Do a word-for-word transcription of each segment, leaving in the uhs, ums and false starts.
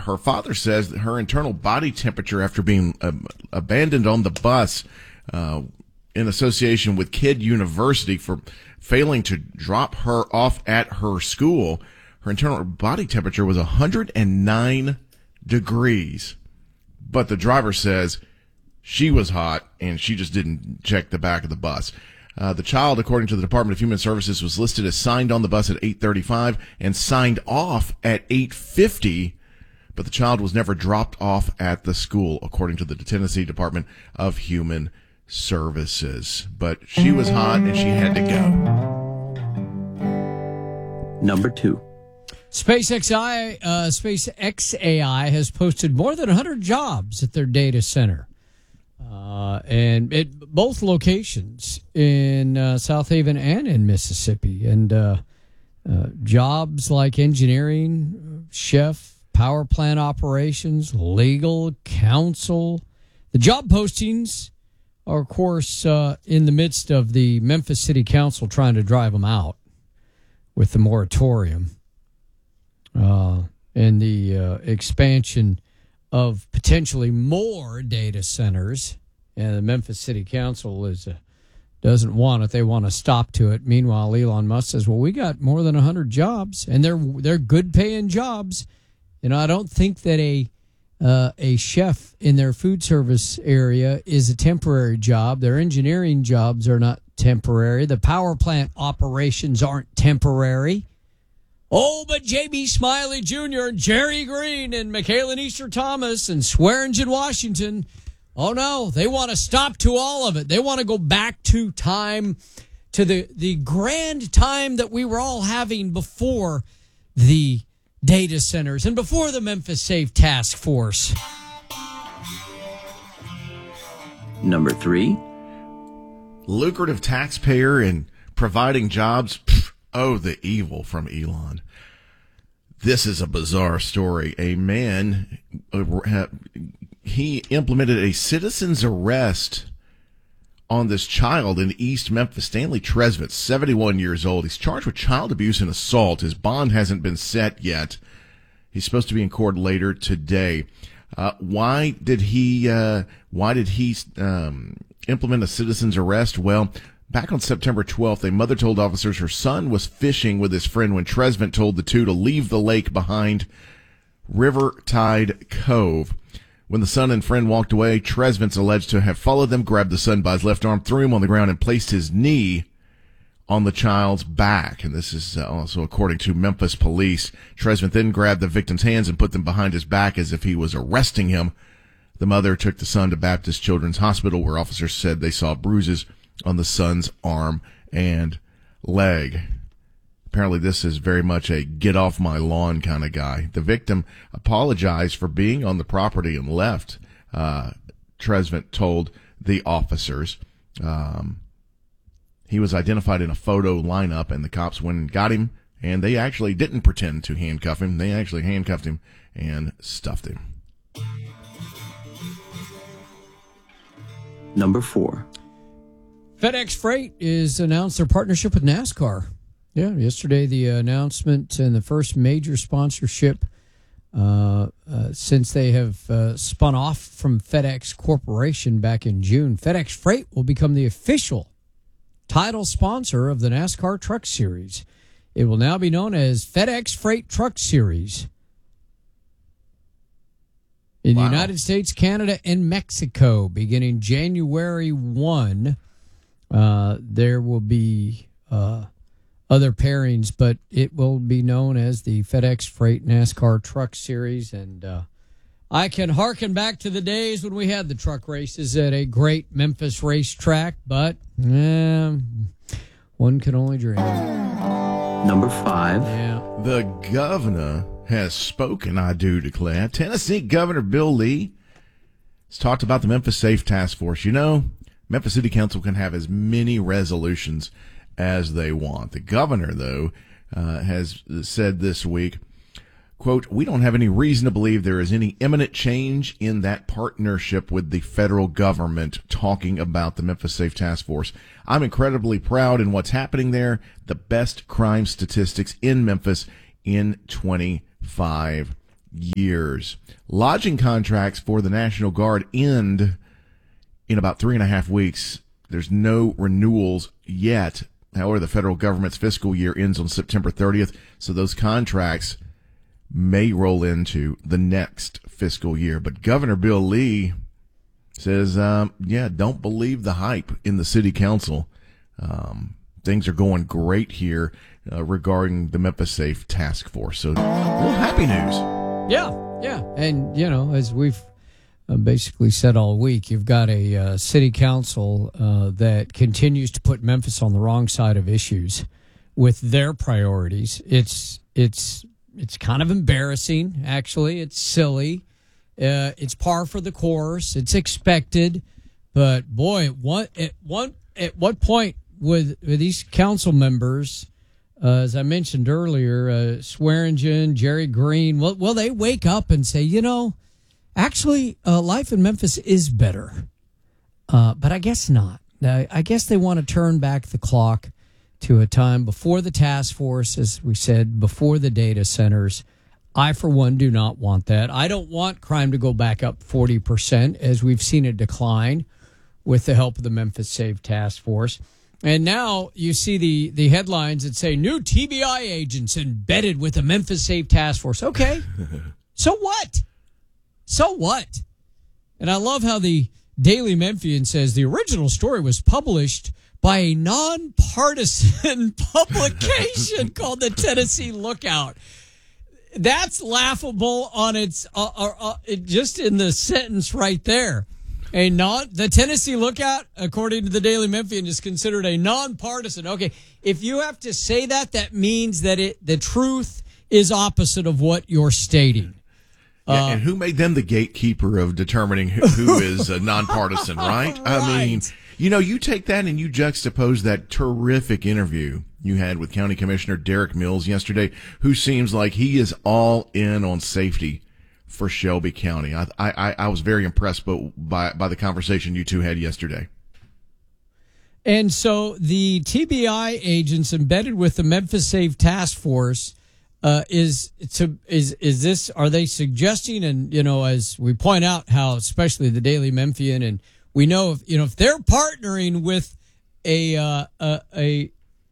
her father says that her internal body temperature after being uh, abandoned on the bus uh, in association with Kid University for failing to drop her off at her school, her internal body temperature was one hundred nine degrees. But the driver says she was hot and she just didn't check the back of the bus. Uh, the child, according to the Department of Human Services, was listed as signed on the bus at eight thirty-five and signed off at eight fifty, but the child was never dropped off at the school, according to the Tennessee Department of Human Services. But she was hot and she had to go. Number two. SpaceX, uh, SpaceX A I has posted more than one hundred jobs at their data center. Uh, and at both locations in uh, South Haven and in Mississippi. And uh, uh, jobs like engineering, chef, power plant operations, legal, counsel. The job postings are, of course, uh, in the midst of the Memphis City Council trying to drive them out with the moratorium uh, and the uh, expansion of potentially more data centers. And the Memphis City Council is uh, doesn't want it. They want to stop to it. Meanwhile, Elon Musk says, well, we got more than one hundred jobs, and they're they're good-paying jobs. You know, I don't think that a uh, a chef in their food service area is a temporary job. Their engineering jobs are not temporary. The power plant operations aren't temporary. Oh, but J B. Smiley Junior and Jerry Green and Michaela Easter Thomas and Swearingen, Washington, oh, no, they want to stop to all of it. They want to go back to time, to the, the grand time that we were all having before the data centers and before the Memphis Safe Task Force. Number three. Lucrative taxpayer and providing jobs. Pff, oh, the evil from Elon. This is a bizarre story. A man, he implemented a citizen's arrest on this child in East Memphis. Stanley Tresvant, seventy-one years old. He's charged with child abuse and assault. His bond hasn't been set yet. He's supposed to be in court later today. Uh, why did he, uh, why did he, um, implement a citizen's arrest? Well, back on September twelfth, a mother told officers her son was fishing with his friend when Tresvant told the two to leave the lake behind Rivertide Cove. When the son and friend walked away, Tresvant's alleged to have followed them, grabbed the son by his left arm, threw him on the ground, and placed his knee on the child's back. And this is also according to Memphis police. Tresvant then grabbed the victim's hands and put them behind his back as if he was arresting him. The mother took the son to Baptist Children's Hospital, where officers said they saw bruises on the son's arm and leg. Apparently this is very much a get off my lawn kind of guy. The victim apologized for being on the property and left, uh, Tresvant told the officers. Um, he was identified in a photo lineup, and the cops went and got him, and they actually didn't pretend to handcuff him. They actually handcuffed him and stuffed him. Number four. FedEx Freight is announced their partnership with NASCAR. Yeah, yesterday the announcement and the first major sponsorship uh, uh, since they have uh, spun off from FedEx Corporation back in June. FedEx Freight will become the official title sponsor of the NASCAR Truck Series. It will now be known as FedEx Freight Truck Series. In wow. the United States, Canada, and Mexico, beginning January first, uh, there will be uh, other pairings, but it will be known as the FedEx Freight NASCAR Truck Series. And uh, I can hearken back to the days when we had the truck races at a great Memphis racetrack, but eh, one can only dream. Number five. Yeah. The governor has spoken, I do declare. Tennessee Governor Bill Lee has talked about the Memphis Safe Task Force. You know, Memphis City Council can have as many resolutions as they want. The governor, though, uh, has said this week, quote, "We don't have any reason to believe there is any imminent change in that partnership with the federal government," talking about the Memphis Safe Task Force. "I'm incredibly proud in what's happening there. The best crime statistics in Memphis in twenty-five years. Lodging contracts for the National Guard end in about three and a half weeks. There's no renewals yet. However, the federal government's fiscal year ends on September thirtieth, so those contracts may roll into the next fiscal year. But Governor Bill Lee says, um, yeah, don't believe the hype in the city council. Um, things are going great here uh, regarding the Memphis Safe Task Force. So, a little happy news. Yeah, yeah. And, you know, as we've uh, basically said all week, you've got a uh, city council uh, that continues to put Memphis on the wrong side of issues with their priorities. It's, it's, it's kind of embarrassing, actually. It's silly. Uh, it's par for the course. It's expected. But, boy, at what, at one, at what point with, with these council members, uh, as I mentioned earlier, uh, Swearingen, Jerry Green, will, will they wake up and say, you know, actually, uh, life in Memphis is better? Uh, but I guess not. I, I guess they want to turn back the clock to a time before the task force, as we said, before the data centers. I, for one, do not want that. I don't want crime to go back up forty percent, as we've seen a decline with the help of the Memphis Safe Task Force. And now you see the, the headlines that say, new T B I agents embedded with the Memphis Safe Task Force. Okay, so what? So what? And I love how the Daily Memphian says the original story was published by a nonpartisan publication called the Tennessee Lookout. That's laughable on its uh, uh, uh, just in the sentence right there. A non the Tennessee Lookout, according to the Daily Memphian, is considered a nonpartisan. Okay, if you have to say that, that means that it the truth is opposite of what you're stating. Yeah, Uh, and who made them the gatekeeper of determining who, who is a nonpartisan, right? Right. I mean, you know, you take that and you juxtapose that terrific interview you had with County Commissioner Derek Mills yesterday, who seems like he is all in on safety for Shelby County. I I, I was very impressed by, by by the conversation you two had yesterday. And so the T B I agents embedded with the Memphis Safe Task Force uh, is to is is this? Are they suggesting? And you know, as we point out, how especially the Daily Memphian, and we know if you know if they're partnering with a uh, a, a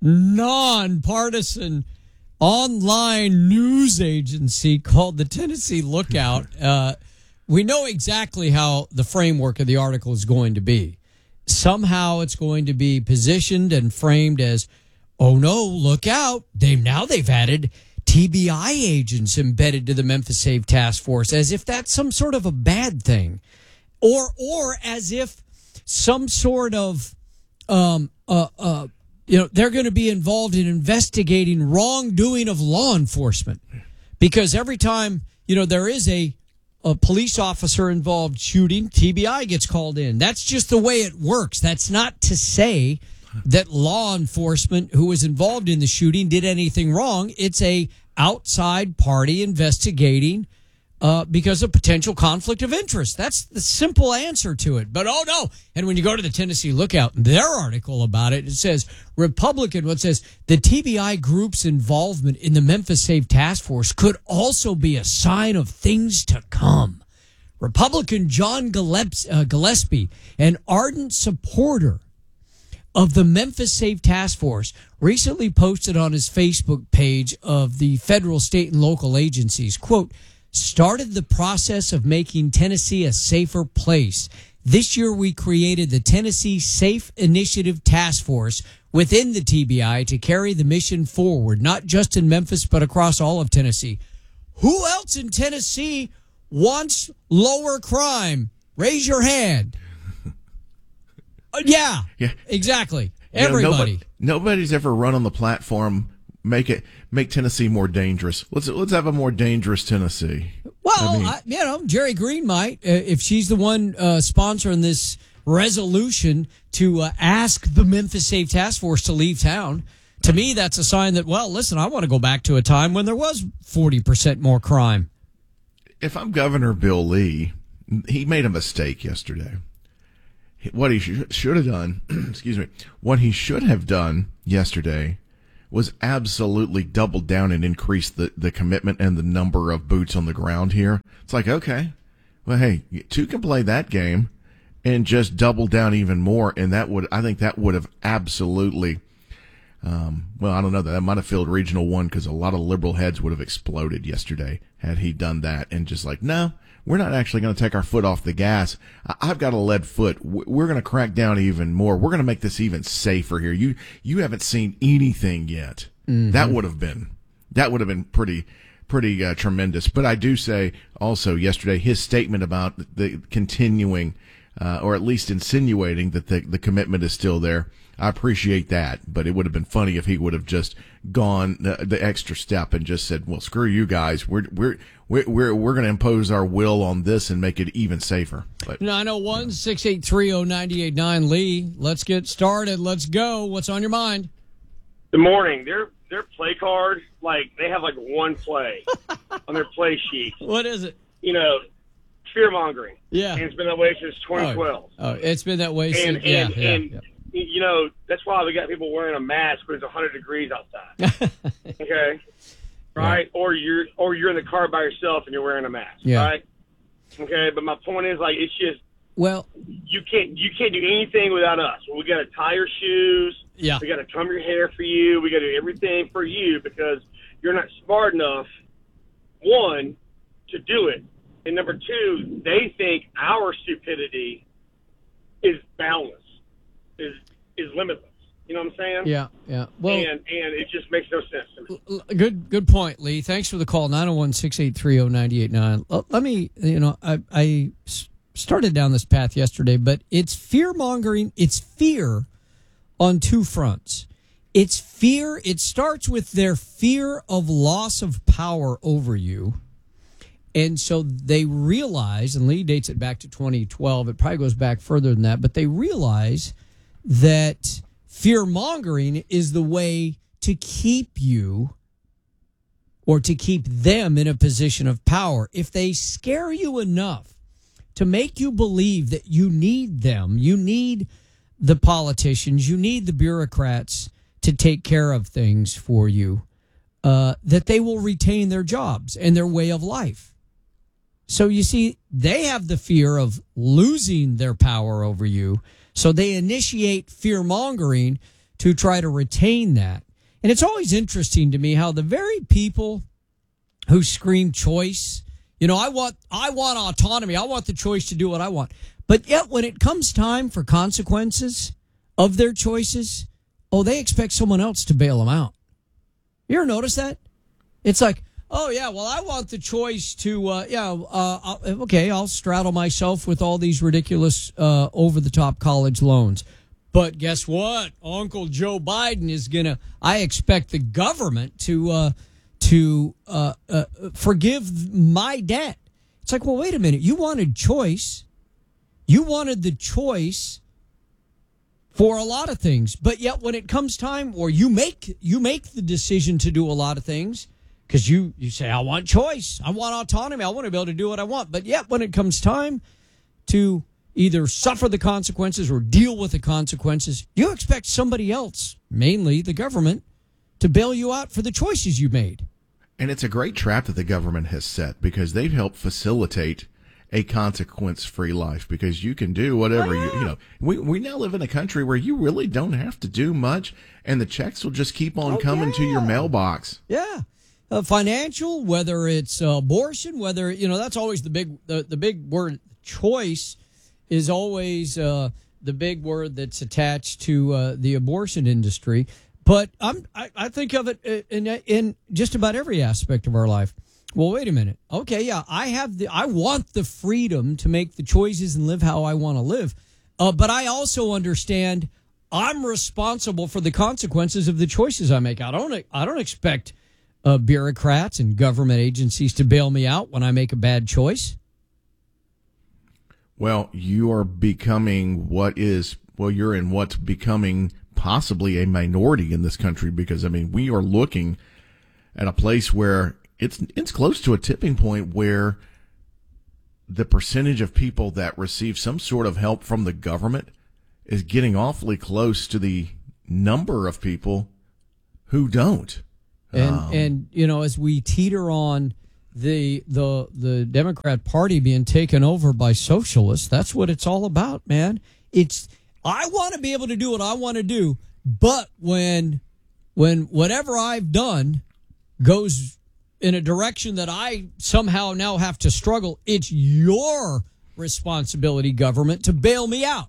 nonpartisan online news agency called the Tennessee Lookout, uh, we know exactly how the framework of the article is going to be. Somehow it's going to be positioned and framed as, oh no, look out. They now they've added T B I agents embedded to the Memphis Safe Task Force, as if that's some sort of a bad thing. Or or as if some sort of um uh uh you know, they're going to be involved in investigating wrongdoing of law enforcement. Because every time, you know, there is a, a police officer involved shooting, T B I gets called in. That's just the way it works. That's not to say that law enforcement who was involved in the shooting did anything wrong. It's a outside party investigating uh, because of potential conflict of interest. That's the simple answer to it. But, oh, no. And when you go to the Tennessee Lookout, their article about it, it says, Republican, what says, the T B I group's involvement in the Memphis Safe Task Force could also be a sign of things to come. Republican John Gilleps, uh, Gillespie, an ardent supporter of the Memphis Safe Task Force, recently posted on his Facebook page of the federal, state, and local agencies, quote, started the process of making Tennessee a safer place. This year we created the Tennessee Safe Initiative Task Force within the T B I to carry the mission forward, not just in Memphis, but across all of Tennessee. Who else in Tennessee wants lower crime? Raise your hand. Uh, yeah, Yeah. exactly. You know, Everybody. nobody, nobody's ever run on the platform, make it make Tennessee more dangerous. Let's let's have a more dangerous Tennessee. Well, I mean- I, you know, Jerry Green might, uh, if she's the one uh, sponsoring this resolution to uh, ask the Memphis Safe Task Force to leave town. To me, that's a sign that, well, listen, I want to go back to a time when there was forty percent more crime. If I'm Governor Bill Lee, he made a mistake yesterday. What he sh- should have done, excuse me, what he should have done yesterday was absolutely doubled down and increased the, the commitment and the number of boots on the ground here. It's like, okay, well, hey, two can play that game and just double down even more. And that would, I think that would have absolutely, um, well, I don't know, that might have filled Regional One because a lot of liberal heads would have exploded yesterday had he done that. And just like, no, we're not actually going to take our foot off the gas. I've got a lead foot. We're going to crack down even more. We're going to make this even safer here. You you haven't seen anything yet. Mm-hmm. That would have been that would have been pretty pretty uh, tremendous. But I do say also yesterday his statement about the continuing uh, or at least insinuating that the the commitment is still there. I appreciate that, but it would have been funny if he would have just gone the, the extra step and just said, "Well, screw you guys. We're we're we're we're, we're going to impose our will on this and make it even safer." But nine oh one, six eight three, oh nine eight nine Lee, let's get started. Let's go. What's on your mind? Good morning. Their their play card, like they have like one play on their play sheet. What is it? You know, fear mongering. Yeah, and it's been that way since twenty twelve. Oh, oh it's been that way and, since. And, yeah, and, yeah, and yeah. You know, that's why we got people wearing a mask when it's one hundred degrees outside. Okay? Right? Yeah. Or you're or you're in the car by yourself and you're wearing a mask. Yeah. Right? Okay, but my point is, like, it's just, well, you can't you can't do anything without us. We got to tie your shoes. Yeah. We got to comb your hair for you. We got to do everything for you because you're not smart enough, one, to do it. And number two, they think our stupidity is boundless. Is is limitless. You know what I'm saying? Yeah, yeah. Well, and and it just makes no sense to me. Good good point, Lee. Thanks for the call. nine oh one, six eight three, oh nine eight nine. Let me, you know, I I started down this path yesterday, but it's fear mongering. It's fear on two fronts. It's fear. It starts with their fear of loss of power over you. And so they realize, and Lee dates it back to twenty twelve. It probably goes back further than that, but they realize that fear-mongering is the way to keep you or to keep them in a position of power. If they scare you enough to make you believe that you need them, you need the politicians, you need the bureaucrats to take care of things for you, uh, that they will retain their jobs and their way of life. So you see, they have the fear of losing their power over you. So they initiate fear-mongering to try to retain that. And it's always interesting to me how the very people who scream choice, you know, I want I want autonomy. I want the choice to do what I want. But yet when it comes time for consequences of their choices, oh, they expect someone else to bail them out. You ever notice that? It's like, oh, yeah, well, I want the choice to, uh, yeah, uh, I'll, okay, I'll straddle myself with all these ridiculous uh, over-the-top college loans. But guess what? Uncle Joe Biden is going to, I expect the government to uh, to uh, uh, forgive my debt. It's like, well, wait a minute. You wanted choice. You wanted the choice for a lot of things. But yet when it comes time, or you make you make the decision to do a lot of things, because you, you say, I want choice. I want autonomy. I want to be able to do what I want. But yet when it comes time to either suffer the consequences or deal with the consequences, you expect somebody else, mainly the government, to bail you out for the choices you made. And it's a great trap that the government has set because they've helped facilitate a consequence-free life because you can do whatever, oh, yeah. you, you know. We, we now live in a country where you really don't have to do much and the checks will just keep on oh, coming yeah. to your mailbox. Yeah. Uh, financial, whether it's uh, abortion, whether, you know, that's always the big, the, the big word. Choice is always uh, the big word that's attached to uh, the abortion industry. But I'm, I, I think of it in, in just about every aspect of our life. Well, wait a minute. Okay, yeah, I have the, I want the freedom to make the choices and live how I want to live. Uh, but I also understand I'm responsible for the consequences of the choices I make. I don't, I don't expect Uh, bureaucrats and government agencies to bail me out when I make a bad choice. Well, you are becoming what is, well, you're in what's becoming possibly a minority in this country because, I mean, we are looking at a place where it's it's close to a tipping point where the percentage of people that receive some sort of help from the government is getting awfully close to the number of people who don't. And Um, and you know, as we teeter on the the the Democrat Party being taken over by socialists, that's what it's all about, man. It's I want to be able to do what I want to do, but when when whatever I've done goes in a direction that I somehow now have to struggle, it's your responsibility, government, to bail me out.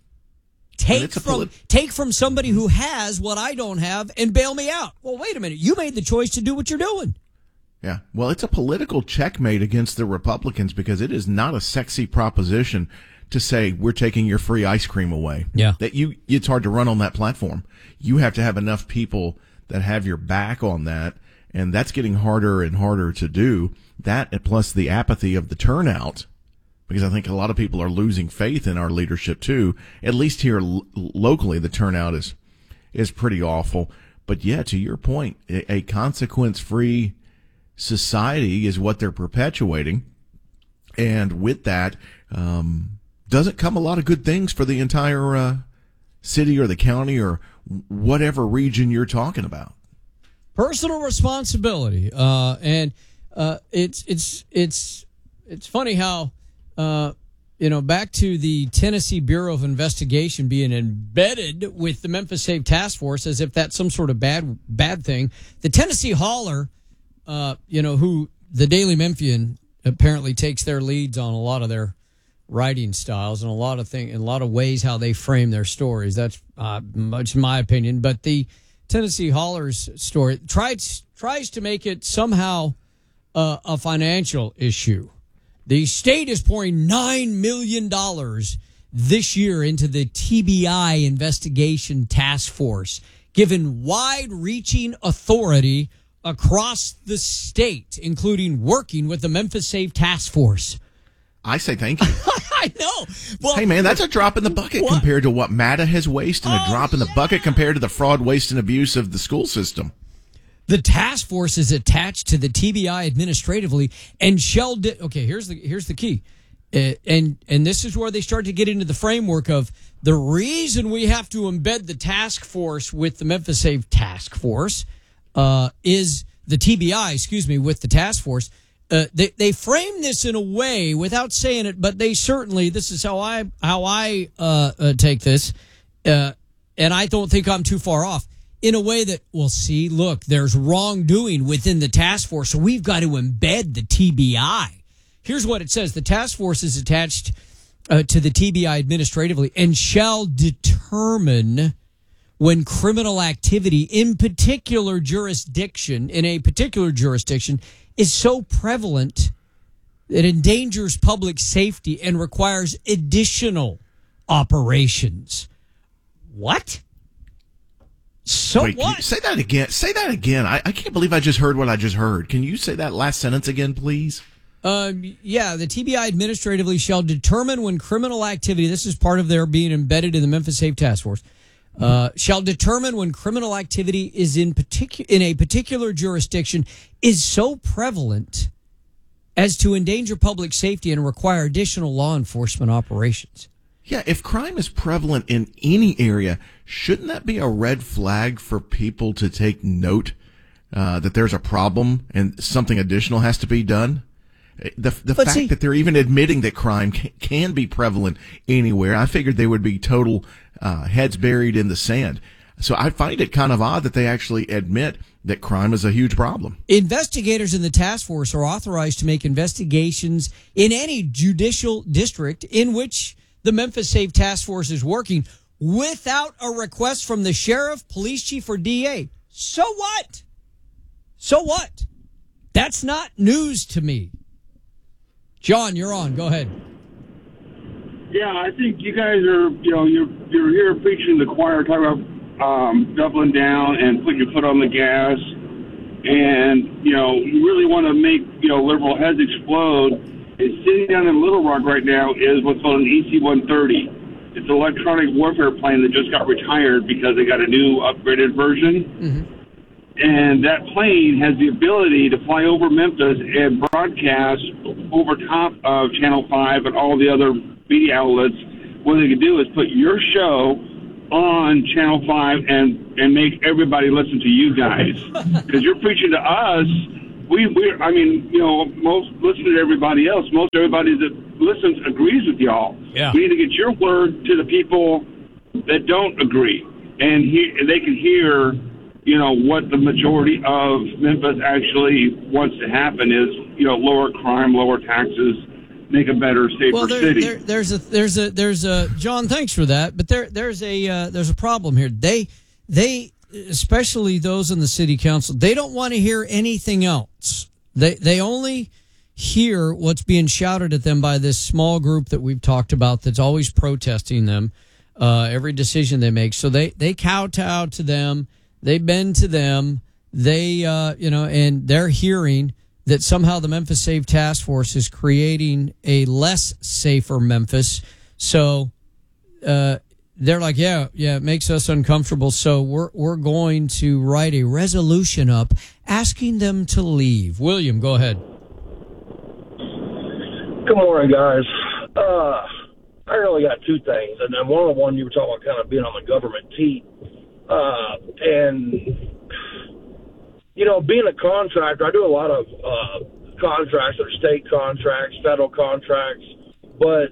Take from polit- take from somebody who has what I don't have and bail me out. Well, wait a minute. You made the choice to do what you're doing. Yeah. Well, it's a political checkmate against the Republicans because it is not a sexy proposition to say we're taking your free ice cream away. Yeah. That you it's hard to run on that platform. You have to have enough people that have your back on that, and that's getting harder and harder to do. That and plus the apathy of the turnout, because I think a lot of people are losing faith in our leadership too. At least here lo- locally, the turnout is is pretty awful. But yeah, to your point, a, a consequence-free society is what they're perpetuating, and with that, um, doesn't come a lot of good things for the entire uh, city or the county or whatever region you're talking about. Personal responsibility, uh, and uh, it's it's it's it's funny how. Uh, you know, back to the Tennessee Bureau of Investigation being embedded with the Memphis Save Task Force as if that's some sort of bad bad thing. The Tennessee Hauler, uh, you know, who the Daily Memphian apparently takes their leads on a lot of their writing styles and a lot of thing, in a lot of ways how they frame their stories. That's uh, much my opinion. But the Tennessee Hauler's story tries tries to make it somehow uh, a financial issue. The state is pouring nine million dollars this year into the T B I investigation task force, given wide-reaching authority across the state, including working with the Memphis Save Task Force. I say thank you. I know. Well, Hey, man, that's a drop in the bucket What? compared to what MATA has wasted, and a Oh, drop in the yeah. bucket compared to the fraud, waste, and abuse of the school system. The task force is attached to the T B I administratively and shall. Di- okay, here's the here's the key, uh, and and this is where they start to get into the framework of the reason we have to embed the task force with the Memphis Save Task Force uh, is the T B I, excuse me, with the task force. Uh, they they frame this in a way without saying it, but they certainly this is how I how I uh, uh, take this, uh, and I don't think I'm too far off. In a way that, well, see, look, there's wrongdoing within the task force, so we've got to embed the T B I. Here's what it says. The task force is attached uh, to the T B I administratively and shall determine when criminal activity in particular jurisdiction, in a particular jurisdiction, is so prevalent that it endangers public safety and requires additional operations. What? So Wait, can what? you say that again. Say that again. I, I can't believe I just heard what I just heard. Can you say that last sentence again, please? Um, yeah, the T B I administratively shall determine when criminal activity, this is part of their being embedded in the Memphis Save Task Force, uh, shall determine when criminal activity is in particular in a particular jurisdiction is so prevalent as to endanger public safety and require additional law enforcement operations. Yeah, if crime is prevalent in any area, shouldn't that be a red flag for people to take note uh, that there's a problem and something additional has to be done? The the But fact see- that they're even admitting that crime can, can be prevalent anywhere, I figured they would be total uh, heads buried in the sand. So I find it kind of odd that they actually admit that crime is a huge problem. Investigators in the task force are authorized to make investigations in any judicial district in which the Memphis Save Task Force is working without a request from the sheriff, police chief, or D A. So what? So what? That's not news to me. John, you're on. Go ahead. Yeah, I think you guys are, you know, you're you're here preaching to the choir, talking about um, doubling down and putting your foot on the gas, and you know, you really want to make you know liberal heads explode. And sitting down in Little Rock right now is what's called an E C one thirty. It's an electronic warfare plane that just got retired because they got a new upgraded version. Mm-hmm. And that plane has the ability to fly over Memphis and broadcast over top of Channel five and all the other media outlets. What they can do is put your show on Channel five and, and make everybody listen to you guys. Because you're preaching to us. We, we, I mean, you know, most listen to everybody else. Most everybody that listens agrees with y'all. Yeah. We need to get your word to the people that don't agree. And he, they can hear, you know, what the majority of Memphis actually wants to happen is, you know, lower crime, lower taxes, make a better, safer well, there, city. There, there's a there's a there's a John. Thanks for that, but there there's a uh, there's a problem here. They they especially those in the city council, they don't want to hear anything else. They they only hear what's being shouted at them by this small group that we've talked about that's always protesting them uh, every decision they make. So they they kowtow to them. They bend to them. They uh, you know, and they're hearing that somehow the Memphis Safe Task Force is creating a less safer Memphis. So uh, they're like, yeah, yeah, it makes us uncomfortable. So we're we're going to write a resolution up asking them to leave. William, go ahead. Good morning, guys. Uh, I really got two things, and then one of the one you were talking about kind of being on the government teat, uh, and you know, being a contractor, I do a lot of uh, contracts that are state contracts, federal contracts, but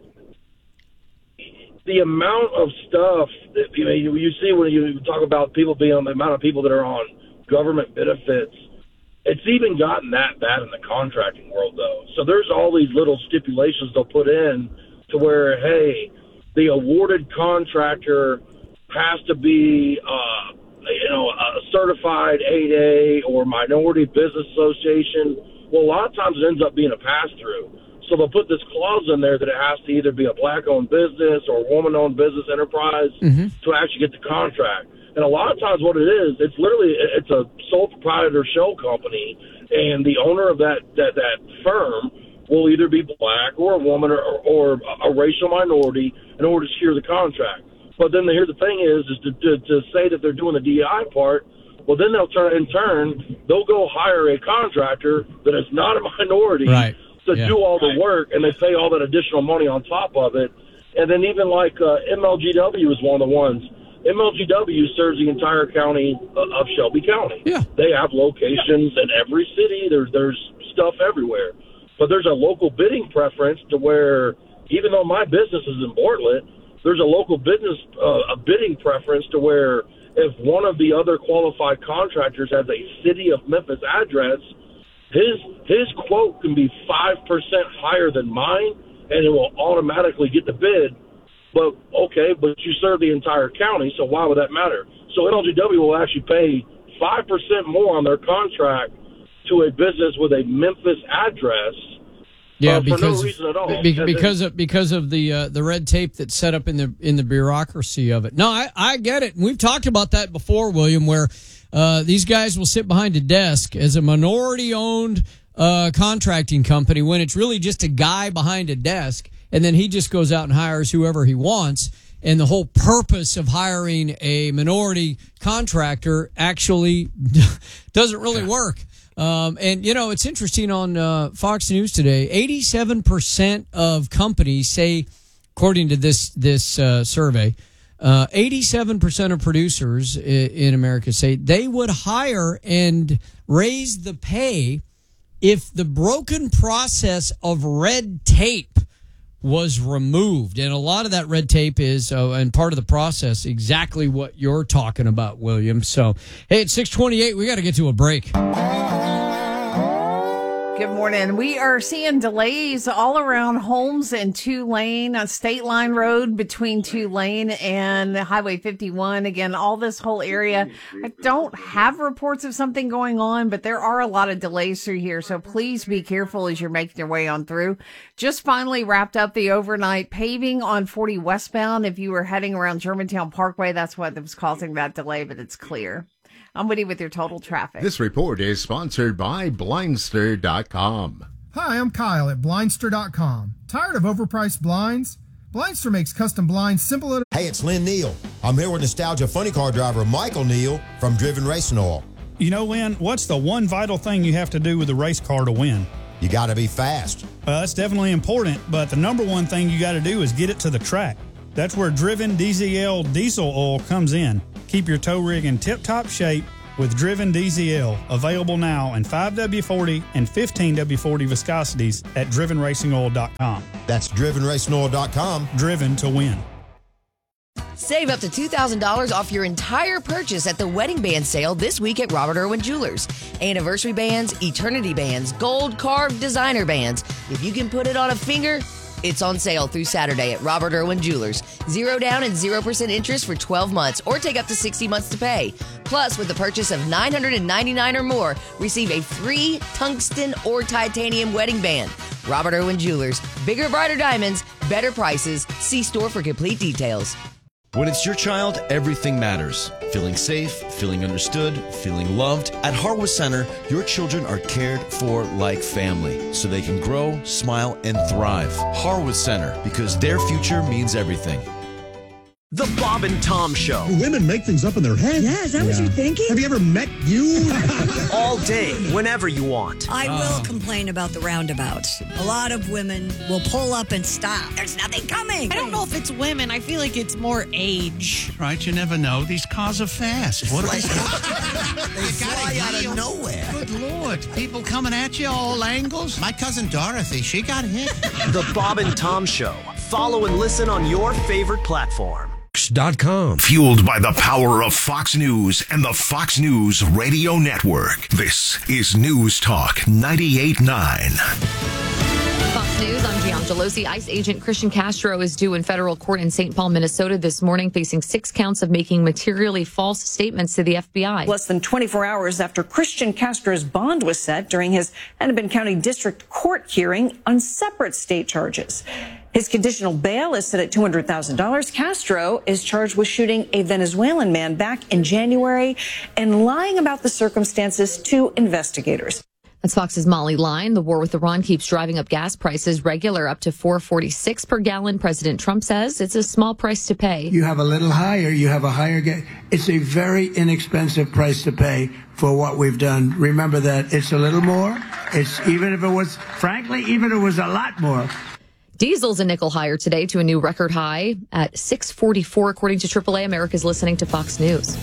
the amount of stuff that you know, you, you see when you talk about people being on the amount of people that are on government benefits, it's even gotten that bad in the contracting world, though. So there's all these little stipulations they'll put in to where, hey, the awarded contractor has to be uh, you know, a certified eight A or Minority Business Association. Well, a lot of times it ends up being a pass-through. So they'll put this clause in there that it has to either be a black-owned business or a woman-owned business enterprise mm-hmm. to actually get the contract. And a lot of times what it is, it's literally, it's a sole proprietor shell company, and the owner of that, that, that firm will either be black or a woman or, or a racial minority in order to secure the contract. But then here the thing is, is to, to, to say that they're doing the D E I part, well, then they'll turn, in turn, they'll go hire a contractor that is not a minority right. to yeah. do all the work, and they pay all that additional money on top of it. And then even like uh, M L G W is one of the ones. M L G W serves the entire county of Shelby County. Yeah. They have locations in every city. There's there's stuff everywhere. But there's a local bidding preference to where, even though my business is in Bartlett, there's a local business uh, a bidding preference to where if one of the other qualified contractors has a city of Memphis address, his his quote can be five percent higher than mine, and it will automatically get the bid. But, okay, but you serve the entire county, so why would that matter? So M L G W will actually pay five percent more on their contract to a business with a Memphis address. Yeah, uh, because for no reason at all. Be, because of because of the uh, the red tape that's set up in the in the bureaucracy of it. No, I, I get it. And we've talked about that before, William, where uh, these guys will sit behind a desk as a minority owned uh, contracting company when it's really just a guy behind a desk, and then he just goes out and hires whoever he wants. And the whole purpose of hiring a minority contractor actually doesn't really work. Um, and, you know, it's interesting on uh, Fox News today, eighty-seven percent of companies say, according to this this uh, survey, uh, eighty-seven percent of producers in, in America say they would hire and raise the pay if the broken process of red tape was removed. And a lot of that red tape is, uh, and part of the process, exactly what you're talking about, William. So, hey, it's six twenty-eight. We got to get to a break. Good morning. We are seeing delays all around Holmes and Tulane, on State Line Road between Tulane and Highway fifty-one. Again, all this whole area. I don't have reports of something going on, but there are a lot of delays through here. So please be careful as you're making your way on through. Just finally wrapped up the overnight paving on forty westbound. If you were heading around Germantown Parkway, that's what was causing that delay, but it's clear. I'm Woody with your total traffic. This report is sponsored by Blindster dot com. Hi, I'm Kyle at Blindster dot com. Tired of overpriced blinds? Blindster makes custom blinds simple. To- hey, it's Lynn Neal. I'm here with Nostalgia Funny Car driver Michael Neal from Driven Racing Oil. You know, Lynn, what's the one vital thing you have to do with a race car to win? You got to be fast. Well, that's definitely important, but the number one thing you got to do is get it to the track. That's where Driven D Z L diesel oil comes in. Keep your tow rig in tip-top shape with Driven D Z L, available now in five W forty and fifteen W forty viscosities at driven racing oil dot com. That's driven racing oil dot com. Driven to win. Save up to two thousand dollars off your entire purchase at the wedding band sale this week at Robert Irwin Jewelers. Anniversary bands, eternity bands, gold carved designer bands. If you can put it on a finger, it's on sale through Saturday at Robert Irwin Jewelers. Zero down and zero percent interest for twelve months or take up to sixty months to pay. Plus, with the purchase of nine hundred ninety-nine dollars or more, receive a free tungsten or titanium wedding band. Robert Irwin Jewelers. Bigger, brighter diamonds, better prices. See store for complete details. When it's your child, everything matters. Feeling safe, feeling understood, feeling loved. At Harwood Center, your children are cared for like family, so they can grow, smile, and thrive. Harwood Center, because their future means everything. The Bob and Tom Show. Women make things up in their head. Yeah, is that yeah. what you're thinking? Have you ever met you? All day, whenever you want. I will complain about the roundabouts. A lot of women will pull up and stop. There's nothing coming. I don't know if it's women. I feel like it's more age. Right, you never know. These cars are fast. What are they? They fly out of nowhere. Good Lord. People coming at you all angles. My cousin Dorothy, she got hit. The Bob and Tom Show. Follow and listen on your favorite platform. Dot com. Fueled by the power of Fox News and the Fox News Radio Network. This is News Talk ninety-eight point nine. Fox News, I'm Gian Gelosi. ICE agent Christian Castro is due in federal court in Saint Paul, Minnesota this morning, facing six counts of making materially false statements to the F B I. Less than twenty-four hours after Christian Castro's bond was set during his Hennepin County District Court hearing on separate state charges. His conditional bail is set at two hundred thousand dollars. Castro is charged with shooting a Venezuelan man back in January and lying about the circumstances to investigators. That's Fox's Molly Line. The war with Iran keeps driving up gas prices, regular up to four forty-six per gallon. President Trump says it's a small price to pay. You have a little higher, you have a higher gas. It's a very inexpensive price to pay for what we've done. Remember that it's a little more. It's even if it was, frankly, even if it was a lot more. Diesel's a nickel higher today to a new record high at six forty-four, according to triple A. America's listening to Fox News.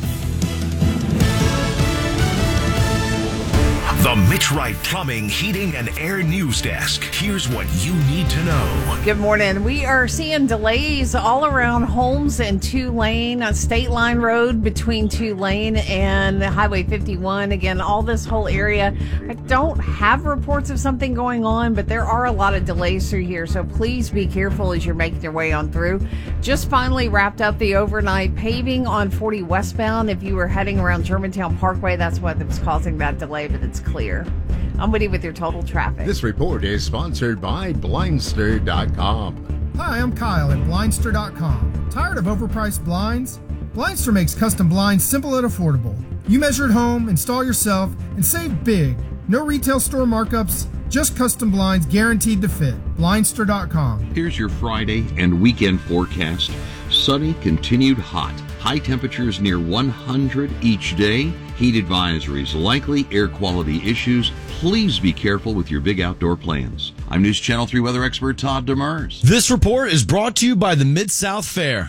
The Mitch Wright Plumbing, Heating, and Air News Desk. Here's what you need to know. Good morning. We are seeing delays all around Holmes and Tulane on State Line Road between Tulane and Highway fifty-one. Again, all this whole area. I don't have reports of something going on, but there are a lot of delays through here, so please be careful as you're making your way on through. Just finally wrapped up the overnight paving on forty westbound. If you were heading around Germantown Parkway, that's what was causing that delay, but it's clear. I'm Woody with your total traffic. This report is sponsored by Blindster dot com. Hi, I'm Kyle at Blindster dot com. Tired of overpriced blinds? Blindster makes custom blinds simple and affordable. You measure at home, install yourself, and save big. No retail store markups, just custom blinds guaranteed to fit. Blindster dot com. Here's your Friday and weekend forecast. Sunny, continued hot. High temperatures near one hundred each day. Heat advisories, likely air quality issues. Please be careful with your big outdoor plans. I'm News Channel three weather expert Todd Demers. This report is brought to you by the Mid-South Fair.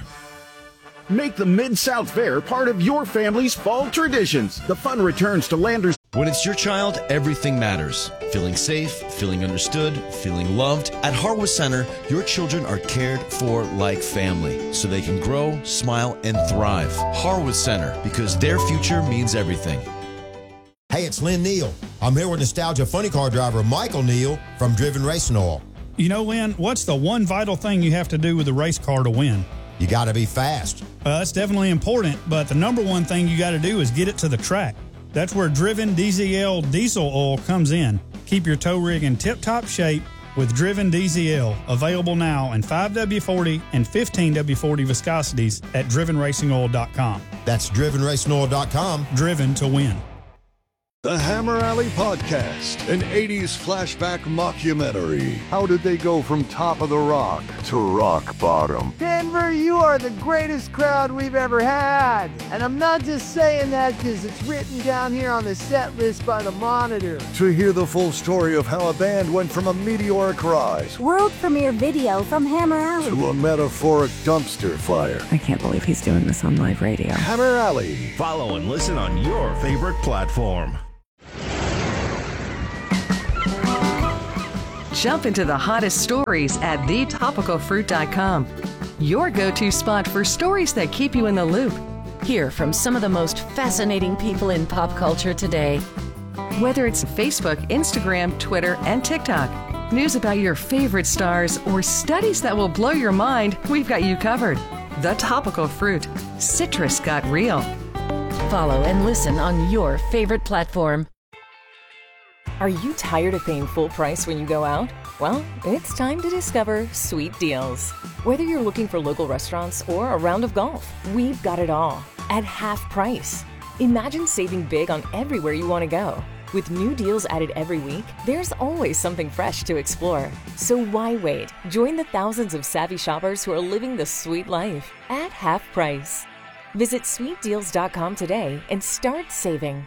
Make the Mid-South Fair part of your family's fall traditions. The fun returns to Landers. When it's your child, everything matters. Feeling safe, feeling understood, feeling loved. At Harwood Center, your children are cared for like family, so they can grow, smile, and thrive. Harwood Center, because their future means everything. Hey, it's Lynn Neal. I'm here with Nostalgia Funny Car driver Michael Neal from Driven Racing Oil. You know, Lynn, what's the one vital thing you have to do with a race car to win? You got to be fast. Uh, that's definitely important, but the number one thing you got to do is get it to the track. That's where Driven D Z L diesel oil comes in. Keep your tow rig in tip-top shape with Driven D Z L, available now in five W forty and fifteen W forty viscosities at driven racing oil dot com. That's driven racing oil dot com. Driven to win. The Hammer Alley Podcast, an eighties flashback mockumentary. How did they go from top of the rock to rock bottom? Ten Denver, you are the greatest crowd we've ever had. And I'm not just saying that because it's written down here on the set list by the Monitor. To hear the full story of how a band went from a meteoric rise World premiere video from Hammer Alley to a metaphoric dumpster fire. I can't believe he's doing this on live radio. Hammer Alley. Follow and listen on your favorite platform. Jump into the hottest stories at the topical fruit dot com. Your go-to spot for stories that keep you in the loop. Hear from some of the most fascinating people in pop culture today. Whether it's Facebook, Instagram, Twitter, and TikTok, news about your favorite stars, or studies that will blow your mind, we've got you covered. The Topical Fruit. Citrus got real. Follow and listen on your favorite platform. Are you tired of paying full price when you go out? Well, it's time to discover Sweet Deals. Whether you're looking for local restaurants or a round of golf, we've got it all at half price. Imagine saving big on everywhere you want to go. With new deals added every week, there's always something fresh to explore. So why wait? Join the thousands of savvy shoppers who are living the sweet life at half price. Visit sweet deals dot com today and start saving.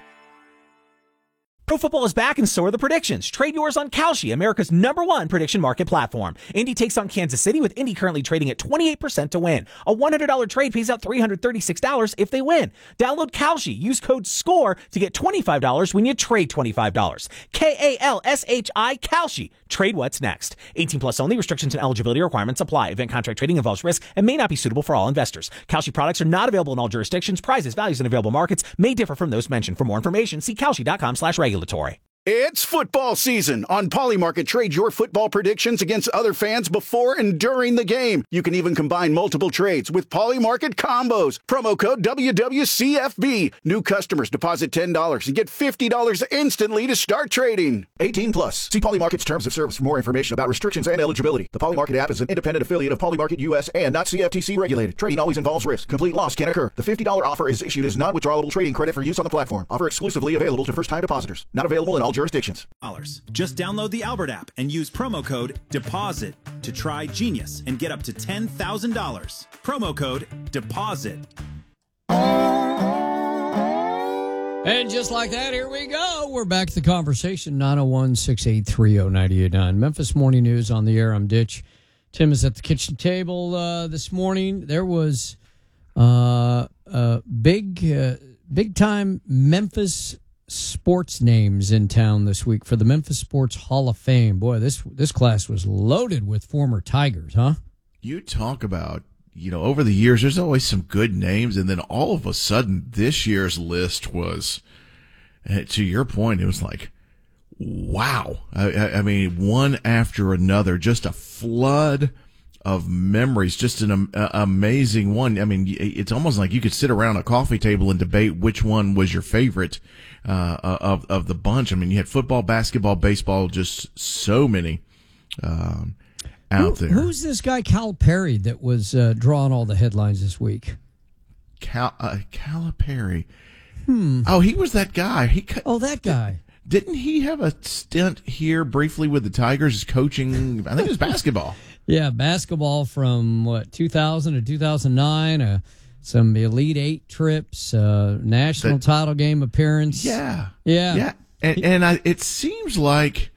Pro football is back and so are the predictions. Trade yours on Kalshi, America's number one prediction market platform. Indy takes on Kansas City, with Indy currently trading at twenty-eight percent to win. A one hundred dollars trade pays out three hundred thirty-six dollars if they win. Download Kalshi. Use code SCORE to get twenty-five dollars when you trade twenty-five dollars. K A L S H I, Kalshi. Trade what's next. eighteen plus only. Restrictions and eligibility requirements apply. Event contract trading involves risk and may not be suitable for all investors. Kalshi products are not available in all jurisdictions. Prices, values, and available markets may differ from those mentioned. For more information, see Kalshi dot com slash regulatory. It's football season. On Polymarket, trade your football predictions against other fans before and during the game. You can even combine multiple trades with Polymarket combos. Promo code W W C F B. New customers deposit ten dollars and get fifty dollars instantly to start trading. eighteen plus. See Polymarket's terms of service for more information about restrictions and eligibility. The Polymarket app is an independent affiliate of Polymarket U S and not C F T C regulated. Trading always involves risk. Complete loss can occur. The fifty dollars offer is issued as non-withdrawable trading credit for use on the platform. Offer exclusively available to first-time depositors. Not available in all jurisdictions. Just download the Albert app and use promo code DEPOSIT to try Genius and get up to ten thousand dollars. Promo code DEPOSIT. And just like that, here we go. We're back to the conversation. nine oh one, six eight three, oh nine eight nine. Memphis Morning News on the air. I'm Ditch. Tim is at the kitchen table uh, this morning. There was uh, a big, uh, big time Memphis sports names in town this week for the Memphis Sports Hall of Fame. Boy, this this class was loaded with former Tigers, huh? You talk about, you know, over the years, there's always some good names, and then all of a sudden, this year's list was, to your point, it was like, wow. I, I mean, one after another, just a flood of memories, just an um, uh, amazing one. I mean, it's almost like you could sit around a coffee table and debate which one was your favorite uh, of of the bunch. I mean, you had football, basketball, baseball, just so many um, out Who, there. Who's this guy, Calipari, that was uh, drawing all the headlines this week? Cal uh, Calipari. Hmm. Oh, he was that guy. He oh, that guy. Didn't he have a stint here briefly with the Tigers coaching? I think it was basketball. Yeah, basketball from, what, two thousand to two thousand nine, uh, some Elite Eight trips, uh, national the, title game appearance. Yeah. Yeah. Yeah. And, and I, it seems like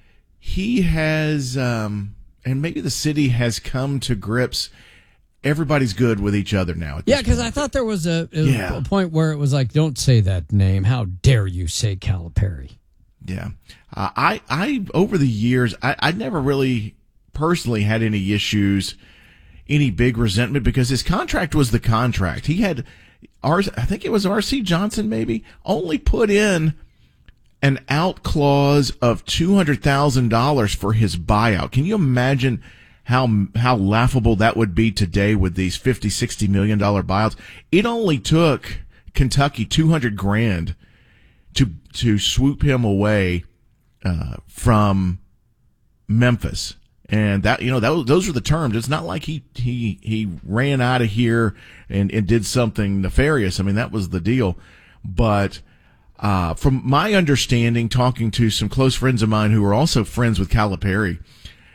he has, um, and maybe the city has come to grips. Everybody's good with each other now. Yeah, because I thought there was a, a, yeah. a point where it was like, don't say that name. How dare you say Calipari? Yeah. Uh, I, I, over the years, I, I never really personally had any issues, any big resentment, because his contract was the contract. He had, I think it was R C Johnson maybe, only put in an out clause of two hundred thousand dollars for his buyout. Can you imagine how how laughable that would be today with these fifty, sixty million dollar buyouts? It only took Kentucky two hundred grand to to swoop him away uh, from Memphis. And that, you know, that those are the terms. It's not like he he he ran out of here and, and did something nefarious. I mean, that was the deal. But uh, from my understanding, talking to some close friends of mine who are also friends with Calipari,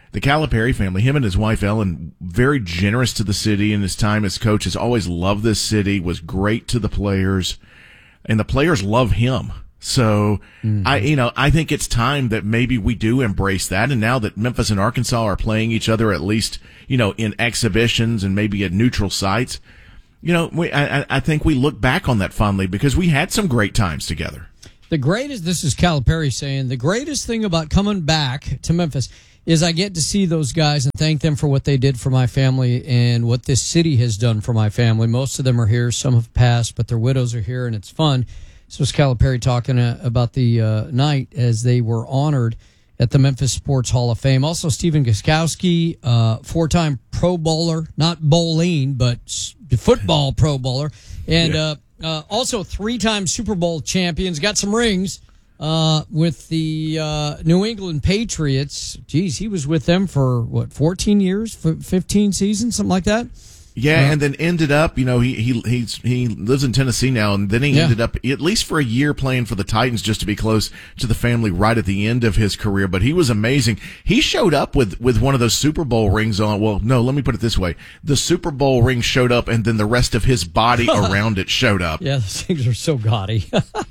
the Calipari family, him and his wife Ellen, very generous to the city in his time as coach, has always loved this city, was great to the players, and the players love him. So mm-hmm. I, you know, I think it's time that maybe we do embrace that. And now that Memphis and Arkansas are playing each other, at least, you know, in exhibitions and maybe at neutral sites, you know, we, I, I think we look back on that fondly because we had some great times together. The greatest, this is Calipari saying, the greatest thing about coming back to Memphis is I get to see those guys and thank them for what they did for my family and what this city has done for my family. Most of them are here. Some have passed, but their widows are here, and it's fun. This was Calipari talking uh, about the uh, night as they were honored at the Memphis Sports Hall of Fame. Also, Stephen Gostkowski, uh, four-time Pro Bowler, not bowling, but football Pro Bowler, and yeah. uh, uh, also three-time Super Bowl champions. Got some rings uh, with the uh, New England Patriots. Geez, he was with them for, what, fourteen years, fifteen seasons, something like that? Yeah, uh, and then ended up, you know, he he he's, he lives in Tennessee now, and then he yeah. ended up at least for a year playing for the Titans just to be close to the family right at the end of his career. But he was amazing. He showed up with, with one of those Super Bowl rings on. Well, no, let me put it this way: the Super Bowl ring showed up, and then the rest of his body around it showed up. Yeah, those things are so gaudy,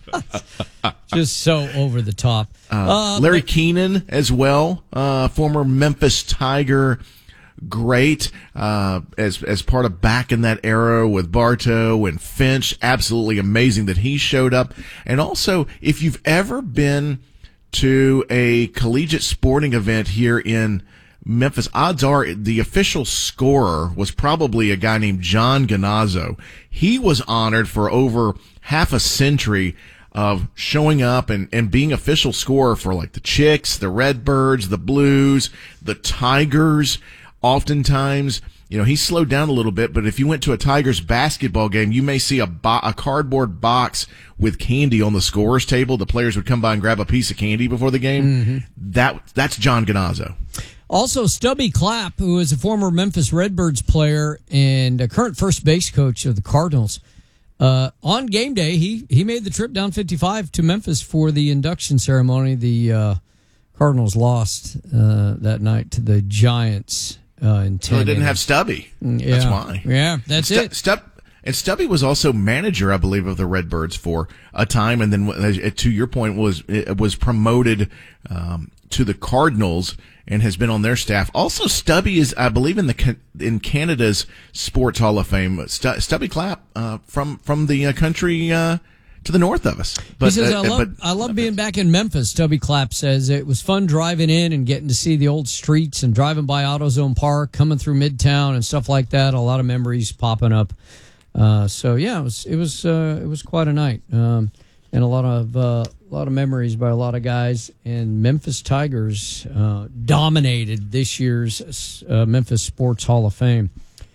just so over the top. Uh, uh, Larry but- Keenan as well, uh, former Memphis Tiger. Great uh, as as part of back in that era with Bartow and Finch. Absolutely amazing that he showed up. And also, if you've ever been to a collegiate sporting event here in Memphis, odds are the official scorer was probably a guy named John Ganazzo. He was honored for over half a century of showing up and, and being official scorer for like the Chicks, the Redbirds, the Blues, the Tigers. Oftentimes, you know, he's slowed down a little bit, but if you went to a Tigers basketball game, you may see a, bo- a cardboard box with candy on the scorer's table. The players would come by and grab a piece of candy before the game. Mm-hmm. That That's John Ganazzo. Also, Stubby Clapp, who is a former Memphis Redbirds player and a current first base coach of the Cardinals. Uh, on game day, he, he made the trip down fifty-five to Memphis for the induction ceremony. The uh, Cardinals lost uh, that night to the Giants. Uh, in so they didn't have Stubby. Yeah. That's why. Yeah, that's Stu- it. Stub- and Stubby was also manager, I believe, of the Redbirds for a time, and then, uh, to your point, was was promoted um, to the Cardinals and has been on their staff. Also, Stubby is, I believe, in the in Canada's Sports Hall of Fame. St- Stubby Clapp uh, from from the uh, country. Uh, to the north of us. But, he says, uh, I love, but, I love being back in Memphis. Stubby Clapp says it was fun driving in and getting to see the old streets and driving by AutoZone Park, coming through Midtown and stuff like that. A lot of memories popping up. Uh, so yeah, it was, it was, uh, it was quite a night. Um, and a lot of, uh, a lot of memories by a lot of guys. And Memphis Tigers, uh, dominated this year's, uh, Memphis Sports Hall of Fame.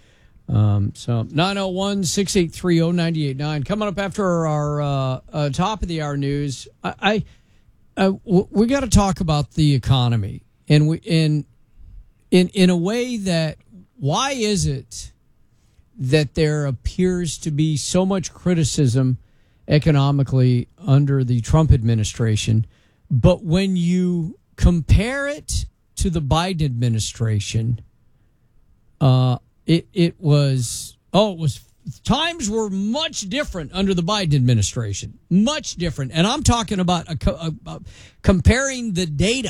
Um, so nine oh one, six eight three, oh nine eight nine coming up after our uh, uh, top of the hour news. I, I uh, w- we got to talk about the economy, and we in in in a way that why is it that there appears to be so much criticism economically under the Trump administration, but when you compare it to the Biden administration, uh. It it was, oh, it was, times were much different under the Biden administration. Much different. And I'm talking about a, a, a, comparing the data.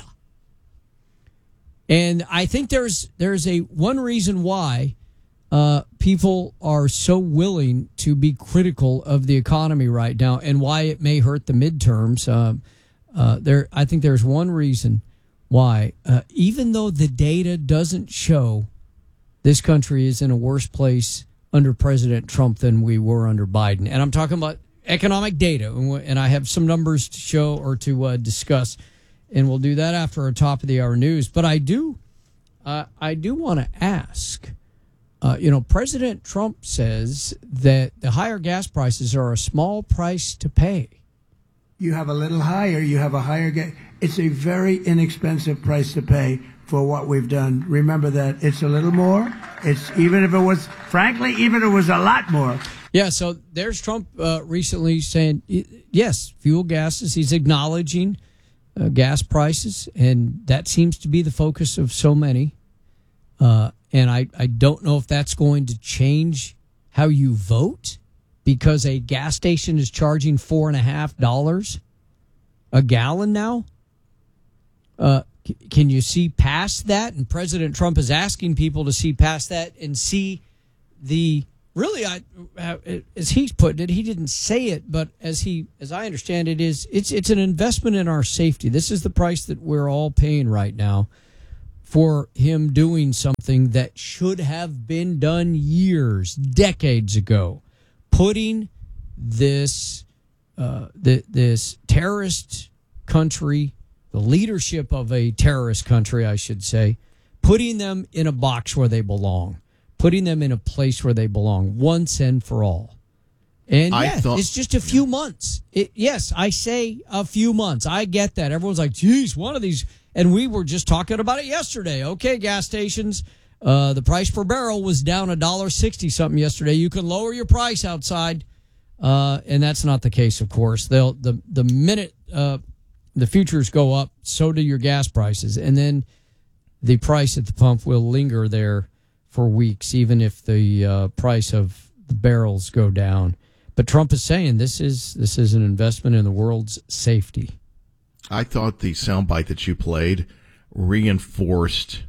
And I think there's there's a one reason why uh, people are so willing to be critical of the economy right now and why it may hurt the midterms. Uh, uh, there, I think there's one reason why, uh, even though the data doesn't show this country is in a worse place under President Trump than we were under Biden. And I'm talking about economic data, and I have some numbers to show or to uh, discuss, and we'll do that after our top of the hour news. But I do, uh, I do want to ask, uh, you know, President Trump says that the higher gas prices are a small price to pay. You have a little higher, you have a higher gas. It's a very inexpensive price to pay for what we've done. Remember that it's a little more. It's even if it was, frankly, even if it was a lot more. Yeah, so there's Trump uh, recently saying, yes, fuel gases. He's acknowledging uh, gas prices, and that seems to be the focus of so many. Uh, and I, I don't know if that's going to change how you vote, because a gas station is charging four and a half dollars a gallon now. Uh, c- can you see past that? And President Trump is asking people to see past that and see the really, I, uh, as he's putting it, he didn't say it, but as he, as I understand it, is it's it's an investment in our safety. This is the price that we're all paying right now for him doing something that should have been done years, decades ago, putting this uh, the, this terrorist country, the leadership of a terrorist country, I should say, putting them in a box where they belong. Putting them in a place where they belong once and for all. And I yeah, thought, it's just a few months. It, yes, I say a few months. I get that. Everyone's like, geez, one of these. And we were just talking about it yesterday. Okay, gas stations, uh, the price per barrel was down one dollar sixty something yesterday. You can lower your price outside. Uh, and that's not the case, of course. They'll the, the minute uh, the futures go up, so do your gas prices. And then the price at the pump will linger there for weeks, even if the uh, price of the barrels go down. But Trump is saying this is this is an investment in the world's safety. I thought the soundbite that you played reinforced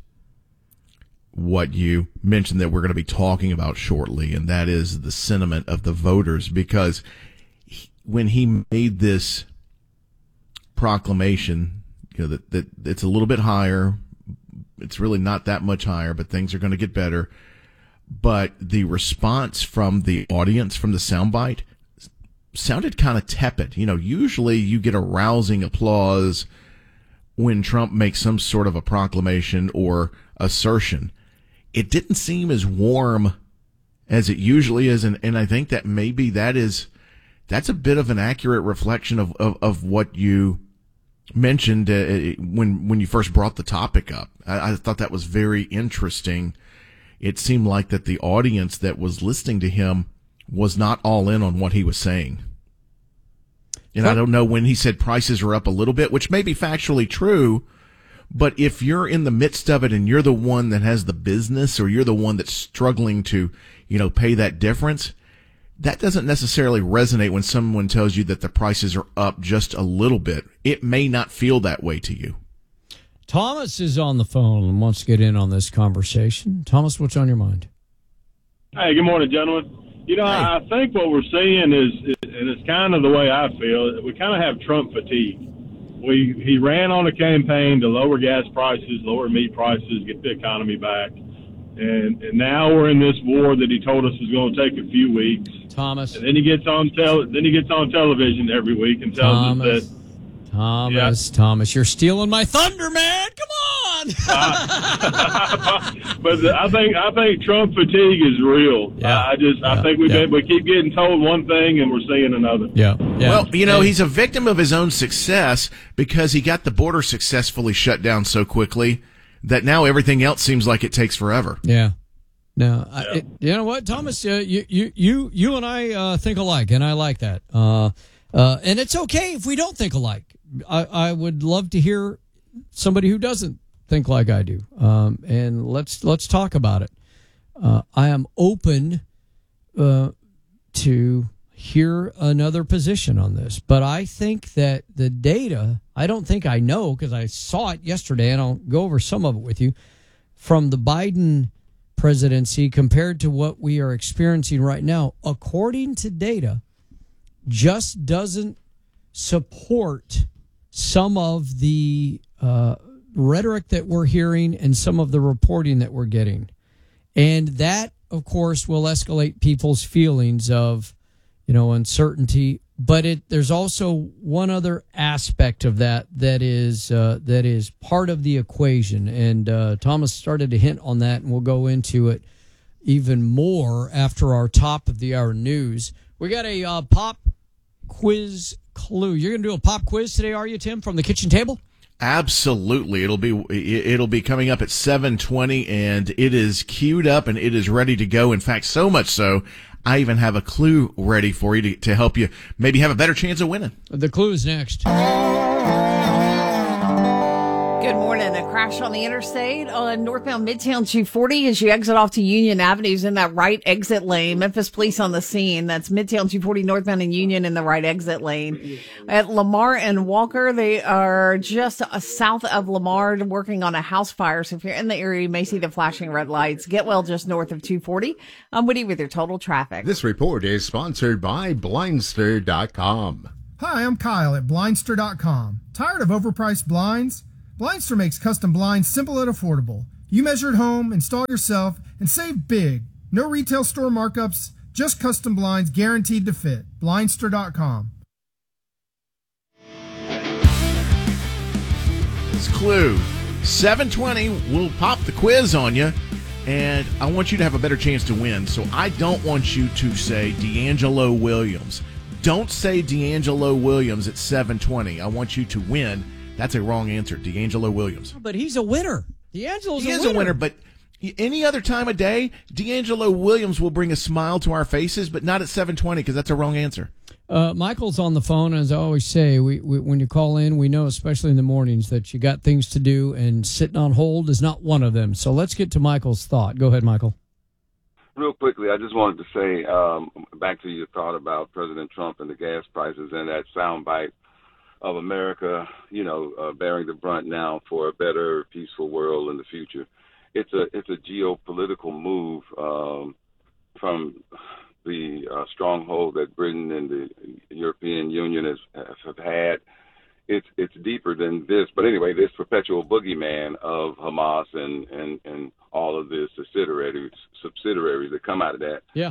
what you mentioned that we're going to be talking about shortly, and that is the sentiment of the voters. Because he, when he made this proclamation, you know, that, that it's a little bit higher, it's really not that much higher, but things are going to get better. But the response from the audience, from the soundbite, sounded kind of tepid. You know, usually you get a rousing applause when Trump makes some sort of a proclamation or assertion. It didn't seem as warm as it usually is, and, and I think that maybe that is that's a bit of an accurate reflection of, of, of what you mentioned uh, when when you first brought the topic up. I, I thought that was very interesting. It seemed like that the audience that was listening to him was not all in on what he was saying. And I don't know, when he said prices are up a little bit, which may be factually true, but if you're in the midst of it and you're the one that has the business, or you're the one that's struggling to, you know, pay that difference, that doesn't necessarily resonate when someone tells you that the prices are up just a little bit. It may not feel that way to you. Thomas is on the phone and wants to get in on this conversation. Thomas, what's on your mind? Hey, good morning, gentlemen. You know, hey. I think what we're seeing is, and it's kind of the way I feel, we kind of have Trump fatigue. We He ran on a campaign to lower gas prices, lower meat prices, get the economy back. And and now we're in this war that he told us was going to take a few weeks. Thomas. And then he gets on tel- then he gets on television every week and tells Thomas. us that Thomas, yeah. Thomas, you're stealing my thunder, man. Come on. uh, but the, I think I think Trump fatigue is real. Yeah. I just yeah. I think we yeah. we keep getting told one thing and we're seeing another. Yeah. yeah. Well, you know, he's a victim of his own success because he got the border successfully shut down so quickly that now everything else seems like it takes forever. Yeah. No, I, it, you know what, Thomas, uh, you, you, you, you and I uh, think alike, and I like that. Uh, uh, and it's okay if we don't think alike. I, I would love to hear somebody who doesn't think like I do. Um, and let's let's talk about it. Uh, I am open uh, to hear another position on this, but I think that the data, I don't think I know because I saw it yesterday, and I'll go over some of it with you, from the Biden presidency compared to what we are experiencing right now, according to data, just doesn't support some of the uh, rhetoric that we're hearing and some of the reporting that we're getting. And that, of course, will escalate people's feelings of, you know, uncertainty. But it there's also one other aspect of that that is uh, that is part of the equation. And uh, Thomas started to hint on that, and we'll go into it even more after our top of the hour news. We got a uh, pop quiz clue. You're going to do a pop quiz today, are you, Tim, from the kitchen table? Absolutely. It'll be it'll be coming up at seven twenty, and it is queued up and it is ready to go. In fact, so much so, I even have a clue ready for you to, to help you maybe have a better chance of winning. The clue is next. Good morning. A crash on the interstate on northbound Midtown two forty as you exit off to Union Avenues in that right exit lane. Memphis police on the scene. That's Midtown two forty northbound and Union in the right exit lane. At Lamar and Walker, they are just uh, south of Lamar working on a house fire. So if you're in the area, you may see the flashing red lights. Get well just north of two forty. I'm Woody with your total traffic. This report is sponsored by Blindster dot com. Hi, I'm Kyle at Blindster dot com. Tired of overpriced blinds? Blindster makes custom blinds simple and affordable. You measure at home, install yourself, and save big. No retail store markups, just custom blinds guaranteed to fit. Blindster dot com. This clue, seven twenty, we'll pop the quiz on you, and I want you to have a better chance to win. So I don't want you to say D'Angelo Williams. Don't say D'Angelo Williams at seven twenty. I want you to win. That's a wrong answer. D'Angelo Williams. But he's a winner. D'Angelo's he a is winner. a winner, but any other time of day, D'Angelo Williams will bring a smile to our faces, but not at seven twenty because that's a wrong answer. Uh, Michael's on the phone, as I always say. We, we when you call in, we know, especially in the mornings, that you got things to do, and sitting on hold is not one of them. So let's get to Michael's thought. Go ahead, Michael. Real quickly, I just wanted to say, um, back to your thought about President Trump and the gas prices and that soundbite of America, you know, uh, bearing the brunt now for a better, peaceful world in the future. It's a it's a geopolitical move um, from the uh, stronghold that Britain and the European Union has, have had. It's it's deeper than this, but anyway, this perpetual boogeyman of Hamas and and, and all of the subsidiaries subsidiaries that come out of that yeah.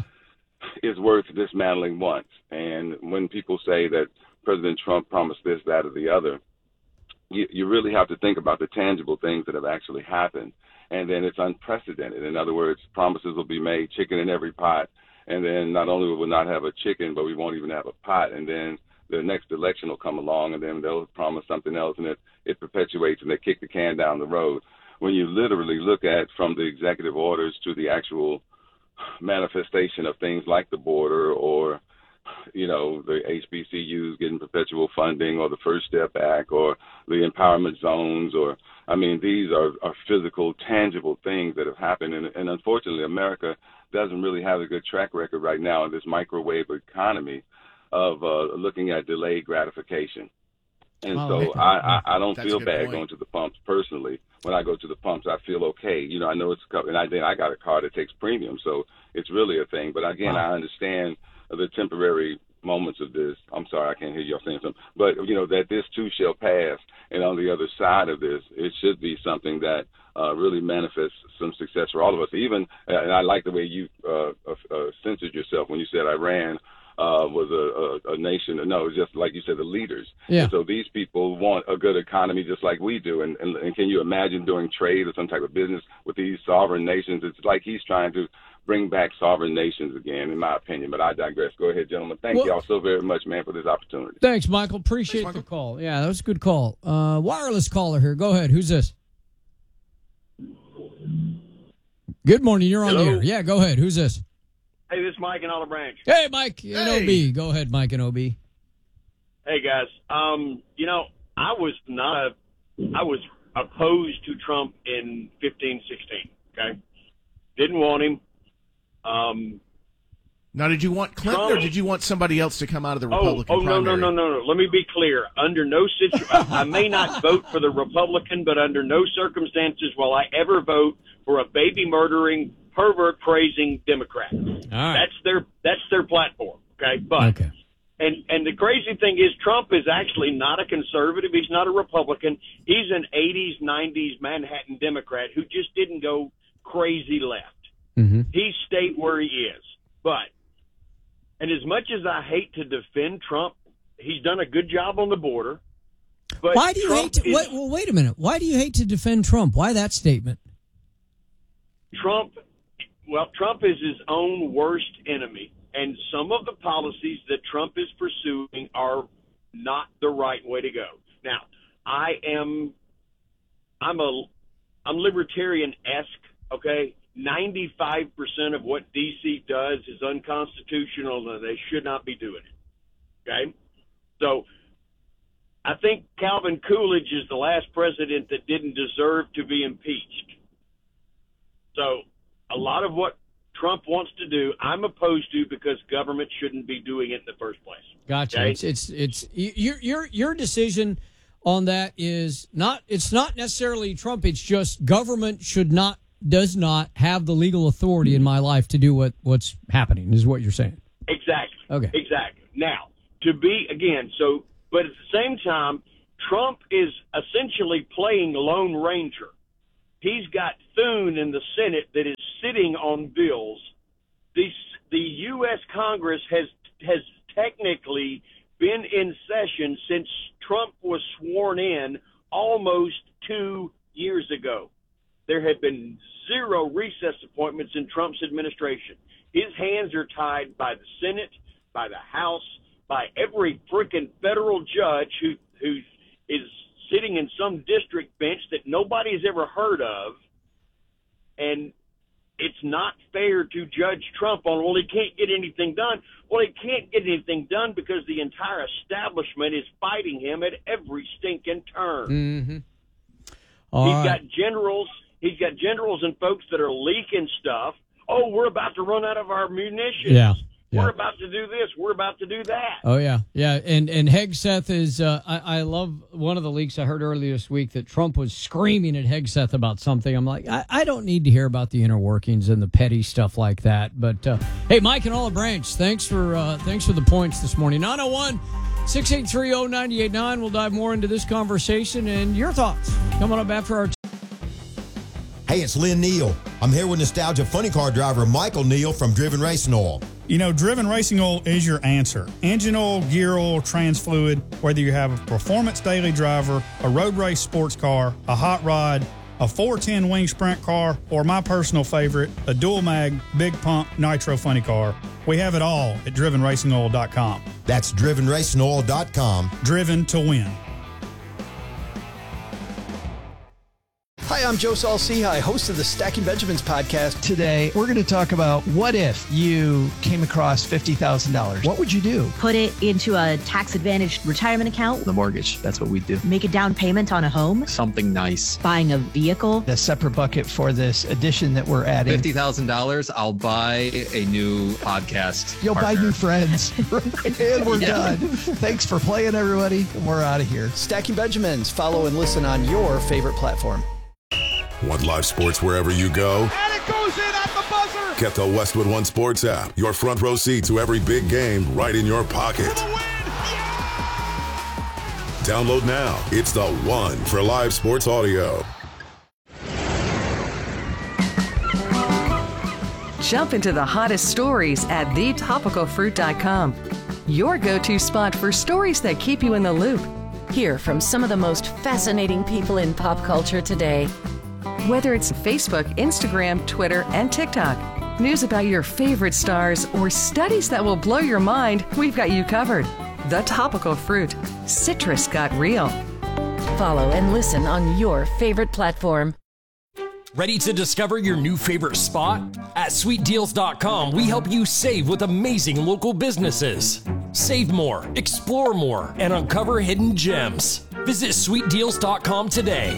is worth dismantling once. And when people say that President Trump promised this, that, or the other, you, you really have to think about the tangible things that have actually happened. And then it's unprecedented. In other words, promises will be made, chicken in every pot. And then not only will we not have a chicken, but we won't even have a pot. And then the next election will come along, and then they'll promise something else, and it, it perpetuates, and they kick the can down the road. When you literally look at from the executive orders to the actual manifestation of things like the border or you know, the H B C Us getting perpetual funding or the First Step Act or the empowerment zones or, I mean, these are, are physical, tangible things that have happened. And, and unfortunately, America doesn't really have a good track record right now in this microwave economy of uh, looking at delayed gratification. And Oh, so okay. I, I, I don't That's a feel good bad point. going to the pumps personally. When I go to the pumps, I feel okay. You know, I know it's a couple, and I, then I got a car that takes premium, so it's really a thing. But again, Wow. I understand the temporary moments of this. I'm sorry, I can't hear y'all saying something. But, you know, that this too shall pass. And on the other side of this, it should be something that uh, really manifests some success for all of us. Even, and I like the way you uh, uh, censored yourself when you said Iran uh, was a, a, a nation. No, it's just like you said, the leaders. Yeah. And so these people want a good economy just like we do. And, and, and can you imagine doing trade or some type of business with these sovereign nations? It's like he's trying to bring back sovereign nations again, in my opinion. But I digress. Go ahead, gentlemen. Thank Well- y'all so very much, man, for this opportunity. Thanks, Michael. Appreciate the call. Yeah, that was a good call. Uh, wireless caller here. Go ahead. Who's this? Good morning. You're on the Hello? air. Yeah, go ahead. Who's this? Hey, this is Mike in Olive Branch. Hey, Mike in O B. Go ahead, Mike in O B. Hey, guys. Um, you know, I was not a, I was opposed to Trump in fifteen, sixteen, okay? Didn't want him. Um, Now, did you want Clinton Trump- or did you want somebody else to come out of the oh, Republican oh no, no, primary? no, no, no. Let me be clear. Under no situ- I, I may not vote for the Republican, but under no circumstances will I ever vote for a baby murdering, pervert praising Democrat. right. That's their that's their platform. Okay, but Okay. and and the crazy thing is Trump is actually not a conservative. He's not a Republican. He's an eighties, nineties Manhattan Democrat who just didn't go crazy left. Mm-hmm. He stayed where he is. But and as much as I hate to defend Trump, he's done a good job on the border. But Why do you Trump hate to? is- Wait, well, wait a minute. Why do you hate to defend Trump? Why that statement? Trump, well, Trump is his own worst enemy, and some of the policies that Trump is pursuing are not the right way to go. Now, I am, I'm a, I'm libertarian-esque, okay? ninety-five percent of what D C does is unconstitutional, and they should not be doing it, okay? So I think Calvin Coolidge is the last president that didn't deserve to be impeached. So a lot of what Trump wants to do, I'm opposed to because government shouldn't be doing it in the first place. Gotcha. Okay? It's it's it's your your your decision on that is not. It's not necessarily Trump. It's just government should not does not have the legal authority in my life to do what what's happening. Is what you're saying. Exactly. Okay. Exactly. Now, to be again, so but at the same time, Trump is essentially playing Lone Ranger. He's got Thune in the Senate that is sitting on bills. The the U S Congress has has technically been in session since Trump was sworn in almost two years ago. There have been zero recess appointments in Trump's administration. His hands are tied by the Senate, by the House, by every freaking federal judge who who is sitting in some district bench that nobody's ever heard of. And it's not fair to judge Trump on, well, he can't get anything done. Well, he can't get anything done because the entire establishment is fighting him at every stinking turn. Mm-hmm. All He's right. got generals. He's got generals and folks that are leaking stuff. Oh, we're about to run out of our munitions. Yeah. We're about to do this. We're about to do that. Oh yeah, yeah, and and Hegseth is. Uh, I, I love one of the leaks I heard earlier this week that Trump was screaming at Hegseth about something. I'm like, I, I don't need to hear about the inner workings and the petty stuff like that. But uh, hey, Mike and Olive Branch, thanks for uh, thanks for the points this morning. nine oh one, six eight three, oh nine eight nine. We'll dive more into this conversation and your thoughts coming up after our. Hey, it's Lynn Neal. I'm here with nostalgia funny car driver Michael Neal from Driven Racing Oil. You know, Driven Racing Oil is your answer. Engine oil, gear oil, trans fluid, whether you have a performance daily driver, a road race sports car, a hot rod, a four ten wing sprint car, or my personal favorite, a dual mag, big pump, nitro funny car. We have it all at driven racing oil dot com. That's driven racing oil dot com. Driven to win. Hi, I'm Joe Saul-Sehy, host of the Stacking Benjamins podcast. Today, we're going to talk about what if you came across fifty thousand dollars. What would you do? Put it into a tax-advantaged retirement account. The mortgage. That's what we do. Make a down payment on a home. Something nice. Buying a vehicle. A separate bucket for this addition that we're adding. fifty thousand dollars, I'll buy a new podcast You'll partner. buy new friends. And we're Yeah. done. Thanks for playing, everybody. We're out of here. Stacking Benjamins. Follow and listen on your favorite platform. Want live sports wherever you go? And it goes in at the buzzer. Get the Westwood One Sports app. Your front row seat to every big game right in your pocket. Download now. It's the one for live sports audio. Jump into the hottest stories at the topical fruit dot com. Your go-to spot for stories that keep you in the loop. Hear from some of the most fascinating people in pop culture today. Whether it's Facebook, Instagram, Twitter, and TikTok, news about your favorite stars, or studies that will blow your mind, we've got you covered. The Topical Fruit. Citrus got real. Follow and listen on your favorite platform. Ready to discover your new favorite spot? At sweet deals dot com, we help you save with amazing local businesses. Save more, explore more, and uncover hidden gems. Visit sweet deals dot com today.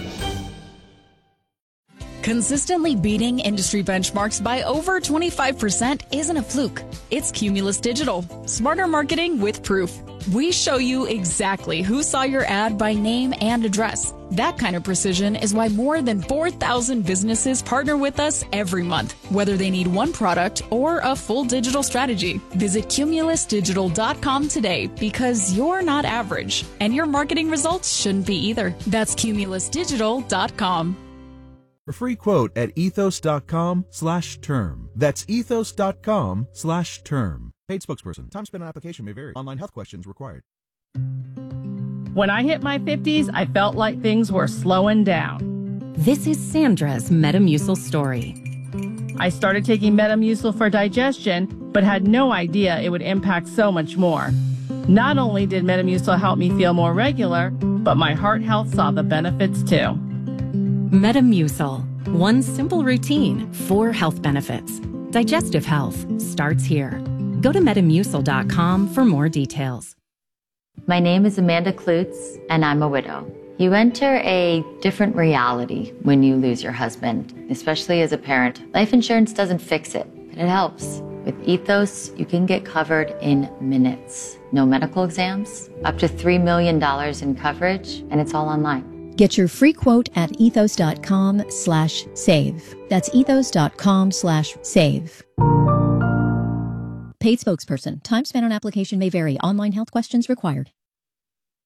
Consistently beating industry benchmarks by over twenty-five percent isn't a fluke. It's Cumulus Digital. Smarter marketing with proof. We show you exactly who saw your ad by name and address. That kind of precision is why more than four thousand businesses partner with us every month, whether they need one product or a full digital strategy. Visit cumulus digital dot com today because you're not average, and your marketing results shouldn't be either. That's cumulus digital dot com. A free quote at ethos.com slash term. That's ethos.com slash term. Paid spokesperson. Time spent on application may vary. Online health questions required. When I hit my fifties, I felt like things were slowing down. This is Sandra's Metamucil story. I started taking Metamucil for digestion, but had no idea it would impact so much more. Not only did Metamucil help me feel more regular, but my heart health saw the benefits too. Metamucil. One simple routine, four health benefits. Digestive health starts here. Go to metamucil dot com for more details. My name is Amanda Klutz, and I'm a widow. You enter a different reality when you lose your husband, especially as a parent. Life insurance doesn't fix it, but it helps. With Ethos, you can get covered in minutes. No medical exams, up to three million dollars in coverage, and it's all online. Get your free quote at ethos.com slash save. That's ethos.com slash save. Paid spokesperson. Time spent on application may vary. Online health questions required.